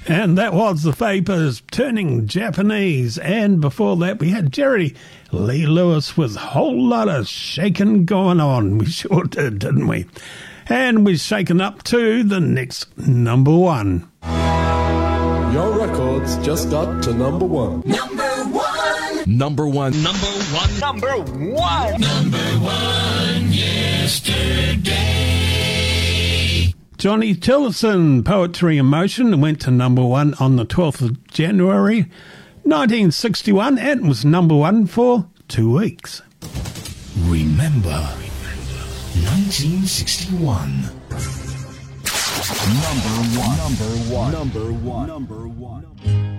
And that was the Vapors turning Japanese. And before that, we had Jerry Lee Lewis with a whole lot of shaking going on. We sure did, didn't we? And we're shaking up to the next number one. Your records just got to number one. Number one. Number one. Number one. Number one. Number one yesterday. Johnny Tillotson, Poetry in Motion, went to number one on the 12th of January 1961 and was number one for 2 weeks. Remember 1961. Number one. Number one. Number one. Number one.